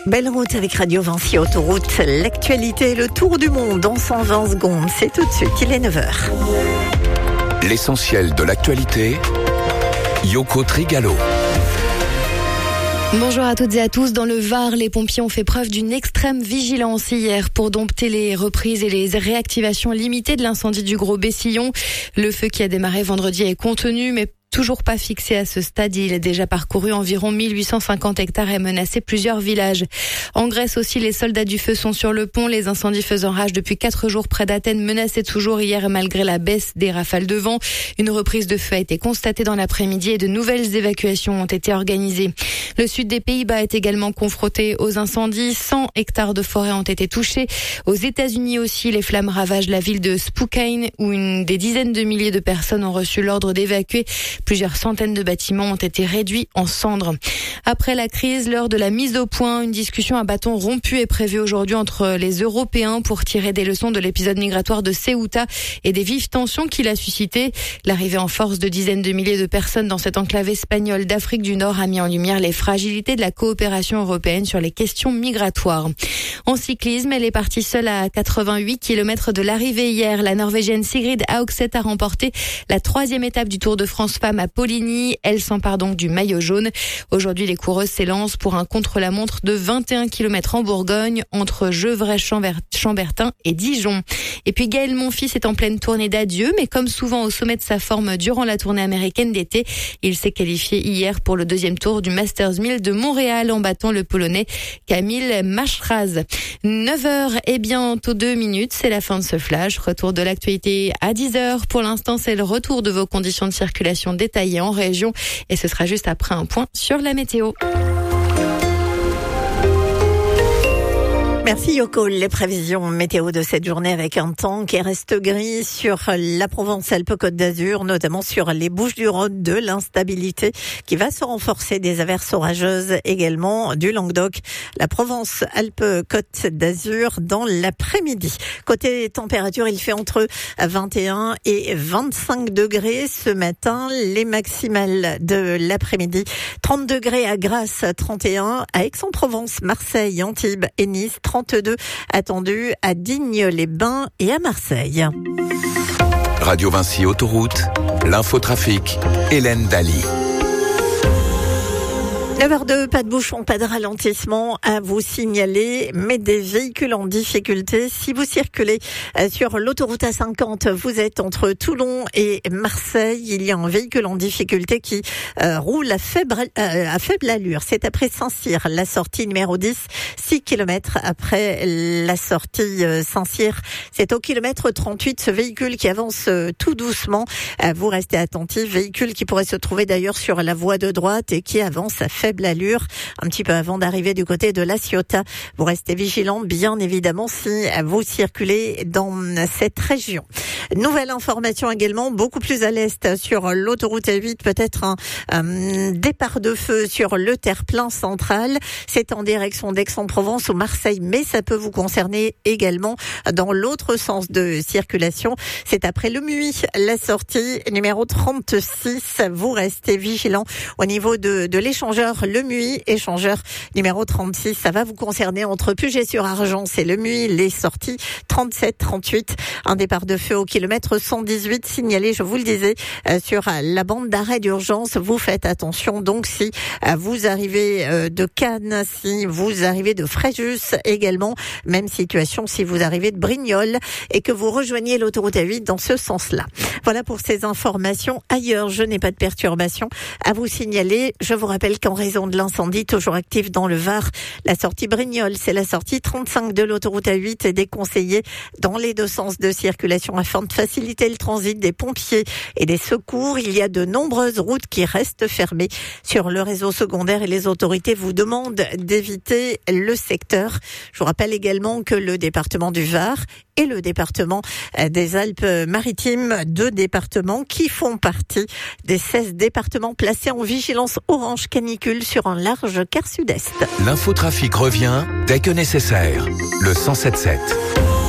Belle route avec Radio Vinci Autoroute. L'actualité et le tour du monde en 120 secondes. C'est tout de suite, il est 9h. L'essentiel de l'actualité, Yoko Trigalo. Bonjour à toutes et à tous. Dans le Var, les pompiers ont fait preuve d'une extrême vigilance hier pour dompter les reprises et les réactivations limitées de l'incendie du Gros Bessillon. Le feu qui a démarré vendredi est contenu, mais toujours pas fixé à ce stade. Il a déjà parcouru environ 1850 hectares et menacé plusieurs villages. En Grèce aussi, les soldats du feu sont sur le pont. Les incendies faisant rage depuis 4 jours près d'Athènes menaçaient toujours hier malgré la baisse des rafales de vent. Une reprise de feu a été constatée dans l'après-midi et de nouvelles évacuations ont été organisées. Le sud des Pays-Bas est également confronté aux incendies. 100 hectares de forêt ont été touchés. Aux États-Unis aussi, les flammes ravagent la ville de Spokane où des dizaines de milliers de personnes ont reçu l'ordre d'évacuer. Plusieurs centaines de bâtiments ont été réduits en cendres. Après la crise, l'heure de la mise au point, une discussion à bâton rompu est prévue aujourd'hui entre les Européens pour tirer des leçons de l'épisode migratoire de Ceuta et des vives tensions qu'il a suscité. L'arrivée en force de dizaines de milliers de personnes dans cette enclave espagnole d'Afrique du Nord a mis en lumière les fragilités de la coopération européenne sur les questions migratoires. En cyclisme, elle est partie seule à 88 km de l'arrivée hier. La Norvégienne Sigrid Haugset a remporté la 3e étape du Tour de France Femmes à Poligny. Elle s'empare donc du maillot jaune. Aujourd'hui, les coureuses s'élancent pour un contre-la-montre de 21 km en Bourgogne entre Gevrey, Chambertin et Dijon. Et puis Gaël Monfils est en pleine tournée d'adieu, mais comme souvent au sommet de sa forme durant la tournée américaine d'été, il s'est qualifié hier pour le 2e tour du Masters 1000 de Montréal en battant le Polonais Kamil Machraz. 9h et bientôt 2 minutes, c'est la fin de ce flash. Retour de l'actualité à 10h. Pour l'instant, c'est le retour de vos conditions de circulation détaillées en région et ce sera juste après un point sur la météo. Merci Yoko. Les prévisions météo de cette journée avec un temps qui reste gris sur la Provence-Alpes-Côte d'Azur, notamment sur les Bouches-du-Rhône, de l'instabilité qui va se renforcer, des averses orageuses également du Languedoc, la Provence-Alpes-Côte d'Azur dans l'après-midi. Côté température, il fait entre 21 et 25 degrés ce matin, les maximales de l'après-midi. 30 degrés à Grasse, 31 à Aix-en-Provence, Marseille, Antibes et Nice, 32 attendus à Digne-les-Bains et à Marseille. Radio Vinci Autoroute, l'infotrafic, Hélène Daly. 9h02, pas de bouchon, pas de ralentissement à vous signaler, mais des véhicules en difficulté. Si vous circulez sur l'autoroute A50, vous êtes entre Toulon et Marseille, il y a un véhicule en difficulté qui roule à faible allure. C'est après Saint-Cyr, la sortie numéro 10, 6 km après la sortie Saint-Cyr. C'est au kilomètre 38, ce véhicule qui avance tout doucement. Vous restez attentifs, véhicule qui pourrait se trouver d'ailleurs sur la voie de droite et qui avance à faible allure, un petit peu avant d'arriver du côté de La Ciotat. Vous restez vigilants, bien évidemment, si vous circulez dans cette région. Nouvelle information également, beaucoup plus à l'est sur l'autoroute A8, peut-être un départ de feu sur le terre-plein central. C'est en direction d'Aix-en-Provence ou Marseille, mais ça peut vous concerner également dans l'autre sens de circulation. C'est après le Muy, la sortie numéro 36. Vous restez vigilants au niveau de l'échangeur Le Muy, échangeur numéro 36. Ça va vous concerner entre Puget-sur-Argence et Le Muy, les sorties 37, 38. Un départ de feu au kilomètre 118 signalé, je vous le disais, sur la bande d'arrêt d'urgence. Vous faites attention donc si vous arrivez de Cannes, si vous arrivez de Fréjus également. Même situation si vous arrivez de Brignoles et que vous rejoignez l'autoroute A8 dans ce sens-là. Voilà pour ces informations. Ailleurs, je n'ai pas de perturbation à vous signaler. Je vous rappelle qu'en raison de l'incendie toujours actif dans le Var, la sortie Brignoles, c'est la sortie 35 de l'autoroute A8 est déconseillée dans les deux sens de circulation afin de faciliter le transit des pompiers et des secours. Il y a de nombreuses routes qui restent fermées sur le réseau secondaire et les autorités vous demandent d'éviter le secteur. Je vous rappelle également que le département du Var et le département des Alpes-Maritimes, 2 départements qui font partie des 16 départements placés en vigilance orange canicule sur un large quart sud-est. L'infotrafic revient dès que nécessaire. Le 107.7.